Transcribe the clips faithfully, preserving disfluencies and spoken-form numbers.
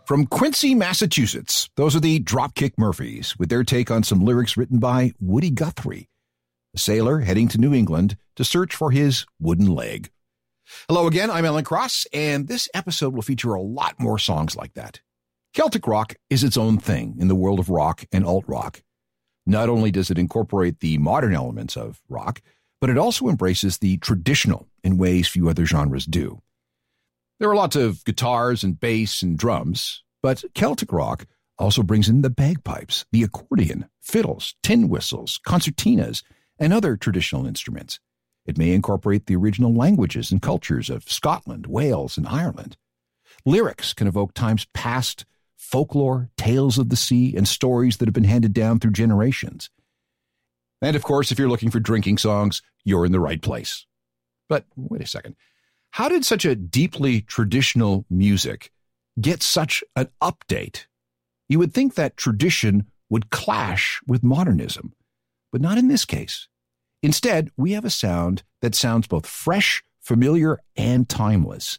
From Quincy, Massachusetts, those are the Dropkick Murphys with their take on some lyrics written by Woody Guthrie, a sailor heading to New England to search for his wooden leg. Hello again, I'm Alan Cross, and this episode will feature a lot more songs like that. Celtic rock is its own thing in the world of rock and alt-rock. Not only does it incorporate the modern elements of rock, but it also embraces the traditional in ways few other genres do. There are lots of guitars and bass and drums, but Celtic rock also brings in the bagpipes, the accordion, fiddles, tin whistles, concertinas, and other traditional instruments. It may incorporate the original languages and cultures of Scotland, Wales, and Ireland. Lyrics can evoke times past, folklore, tales of the sea, and stories that have been handed down through generations. And of course, if you're looking for drinking songs, you're in the right place. But wait a second. How did such a deeply traditional music get such an update? You would think that tradition would clash with modernism, but not in this case. Instead, we have a sound that sounds both fresh, familiar, and timeless.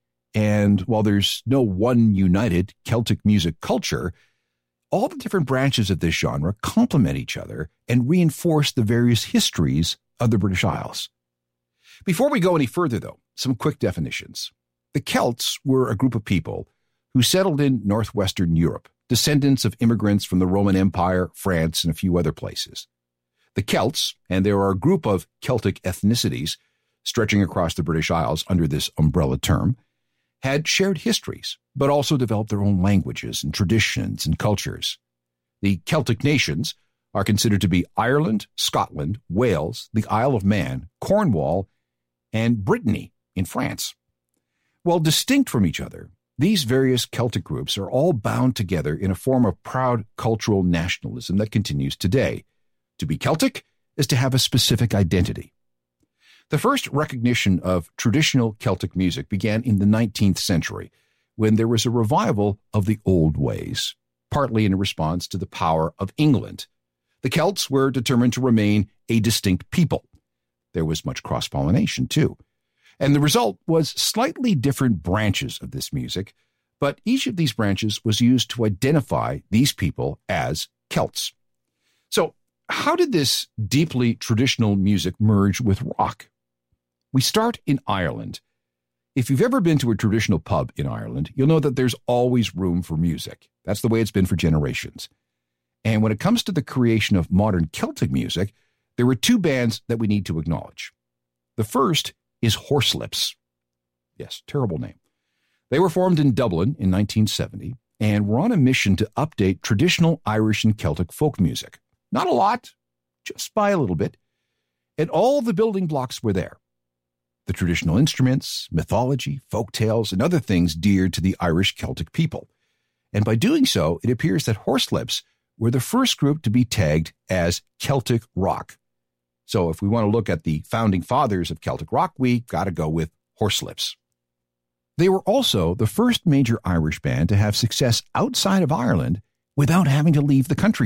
And while there's no one united Celtic music culture, all the different branches of this genre complement each other and reinforce the various histories of the British Isles. Before we go any further, though, some quick definitions. The Celts were a group of people who settled in northwestern Europe, descendants of immigrants from the Roman Empire, France, and a few other places. The Celts, and there are a group of Celtic ethnicities stretching across the British Isles under this umbrella term, had shared histories, but also developed their own languages and traditions and cultures. The Celtic nations are considered to be Ireland, Scotland, Wales, the Isle of Man, Cornwall, and Brittany in France. While distinct from each other, these various Celtic groups are all bound together in a form of proud cultural nationalism that continues today. To be Celtic is to have a specific identity. The first recognition of traditional Celtic music began in the nineteenth century, when there was a revival of the old ways, partly in response to the power of England. The Celts were determined to remain a distinct people. There was much cross-pollination, too. And the result was slightly different branches of this music, but each of these branches was used to identify these people as Celts. So, how did this deeply traditional music merge with rock? We start in Ireland. If you've ever been to a traditional pub in Ireland, you'll know that there's always room for music. That's the way it's been for generations. And when it comes to the creation of modern Celtic music, there were two bands that we need to acknowledge. The first is Horslips. Yes, terrible name. They were formed in Dublin in nineteen seventy and were on a mission to update traditional Irish and Celtic folk music. Not a lot, just by a little bit. And all the building blocks were there. The traditional instruments, mythology, folk tales, and other things dear to the Irish Celtic people. And by doing so, it appears that Horslips were the first group to be tagged as Celtic rock. So if we want to look at the founding fathers of Celtic rock, we got to go with Horslips. They were also the first major Irish band to have success outside of Ireland without having to leave the country.